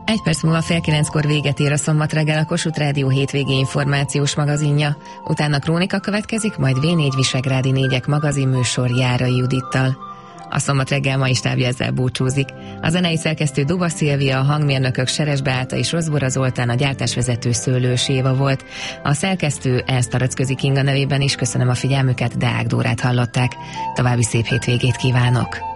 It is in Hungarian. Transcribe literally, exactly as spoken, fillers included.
Egy perc múlva fél kilenckor véget ér a Szombat reggel, a Kossuth Rádió hétvégi információs magazinja. Utána Krónika következik, majd vé négy Visegrádi négyek magazinműsor Járai Judittal. A Szombat reggel mai stábja ezzel búcsúzik. A zenei szerkesztő Duba Szilvia, a hangmérnökök Seres Beáta és Rozbora Zoltán, a gyártásvezető Szőlős Éva volt. A szerkesztő Esztaracközi Kinga nevében is köszönöm a figyelmüket, Deák Dórát hallották. További szép hétvégét kívánok!